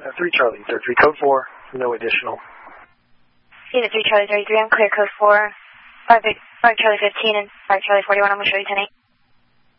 3 Charlie 33, code 4, no additional. Either 3 Charlie 33, I'm clear code 4, 5 Charlie 15 and 5 Charlie 41, I'm going to show you 10-8.